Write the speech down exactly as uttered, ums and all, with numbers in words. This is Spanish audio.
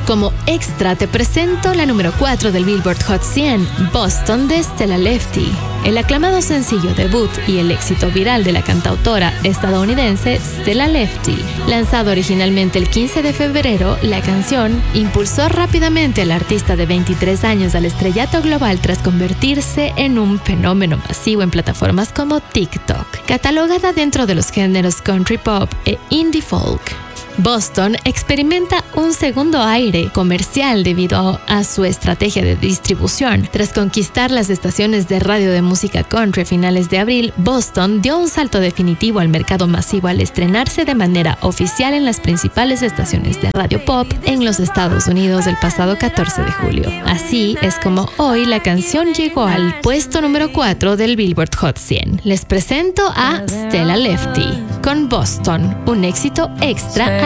Como extra te presento la número cuatro del Billboard Hot cien, Boston de Stella Lefty. El aclamado sencillo debut y el éxito viral de la cantautora estadounidense Stella Lefty. Lanzado originalmente el quince de febrero, la canción impulsó rápidamente al artista de veintitrés años al estrellato global tras convertirse en un fenómeno masivo en plataformas como TikTok, catalogada dentro de los géneros country pop e indie folk. Boston experimenta un segundo aire comercial debido a su estrategia de distribución. Tras conquistar las estaciones de radio de música country a finales de abril, Boston dio un salto definitivo al mercado masivo al estrenarse de manera oficial en las principales estaciones de radio pop en los Estados Unidos el pasado catorce de julio. Así es como hoy la canción llegó al puesto número cuatro del Billboard Hot cien. Les presento a Stella Lefty con Boston, un éxito extra